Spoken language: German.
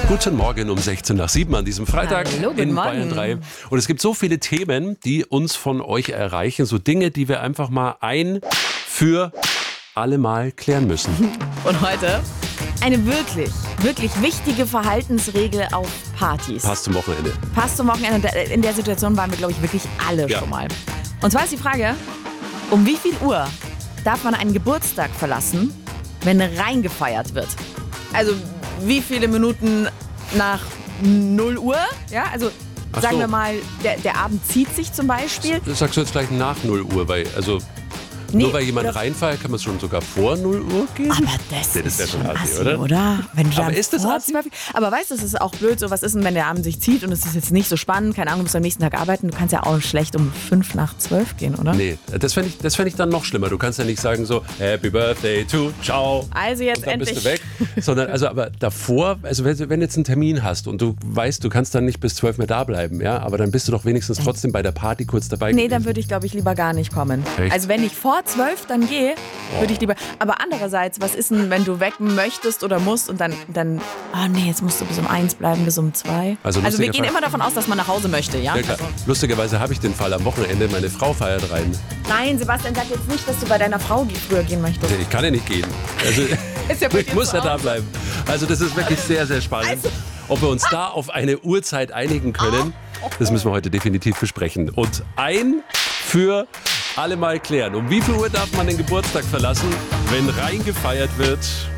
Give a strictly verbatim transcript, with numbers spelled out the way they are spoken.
Guten Morgen um sechzehn nach sieben an diesem Freitag Hallo, guten in Morgen. Bayern drei. Und es gibt so viele Themen, die uns von euch erreichen. So Dinge, die wir einfach mal ein für alle Mal klären müssen. Und heute eine wirklich, wirklich wichtige Verhaltensregel auf Partys. Passt zum Wochenende. Passt zum Wochenende. In der Situation waren wir, glaube ich, wirklich alle Ja. schon mal. Und zwar ist die Frage, um wie viel Uhr darf man einen Geburtstag verlassen, wenn reingefeiert wird? Also wie viele Minuten nach null Uhr? Ja, also Ach sagen so. wir mal, der, der Abend zieht sich zum Beispiel. Das sagst du jetzt gleich nach null Uhr, weil also Nee, nur weil jemand oder- reinfeiert, kann man schon sogar vor null Uhr gehen? Aber das, Ja, das ist wär schon schon assi, assi, oder? oder? Wenn du Aber dann ist das vor assi? zwölf- Aber weißt du, es ist auch blöd, so was ist denn, wenn der Abend sich zieht und es ist jetzt nicht so spannend, keine Ahnung, du musst am nächsten Tag arbeiten, du kannst ja auch schlecht um fünf nach zwölf gehen, oder? Nee, das fände ich, das fänd ich dann noch schlimmer. Du kannst ja nicht sagen so, Happy Birthday to, ciao. Also jetzt Und dann endlich. bist du weg. Sondern, also aber davor, also wenn, wenn du jetzt einen Termin hast und du weißt, du kannst dann nicht bis zwölf mehr da bleiben, ja, aber dann bist du doch wenigstens trotzdem bei der Party kurz dabei Nee, gewesen. dann würde ich, glaube ich, lieber gar nicht kommen. Echt? Also wenn ich vor zwölf dann gehe, würde ich lieber. Aber andererseits, was ist denn, wenn du weg möchtest oder musst und dann, dann, oh nee, jetzt musst du bis um eins bleiben, bis um zwei. Also Also wir lustiger gehen Fall- immer davon aus, dass man nach Hause möchte, ja? Ja, klar. Also, Lustigerweise habe ich den Fall am Wochenende, meine Frau feiert rein. nein, Sebastian, sag jetzt nicht, dass du bei deiner Frau früher gehen möchtest. Ich kann ja nicht gehen. Also, Ist ja bei ich dir muss zu ja da Hause. bleiben. Also das ist wirklich sehr, sehr spannend. Also- Ob wir uns da auf eine Uhrzeit einigen können, das müssen wir heute definitiv besprechen. Und ein für alle Mal klären. Um wie viel Uhr darf man den Geburtstag verlassen, wenn reingefeiert wird?